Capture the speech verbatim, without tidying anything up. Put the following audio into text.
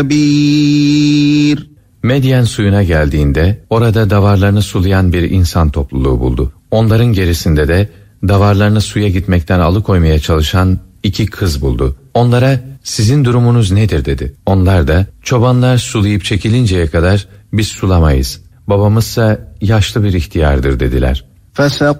خبير. Medyen suyuna geldiğinde orada davarlarını sulayan bir insan topluluğu buldu. Onların gerisinde de davarlarını suya gitmekten alıkoymaya çalışan iki kız buldu. Onlara sizin durumunuz nedir dedi. Onlar da çobanlar sulayıp çekilinceye kadar biz sulamayız. Babamızsa yaşlı bir ihtiyardır dediler. فَسَقَى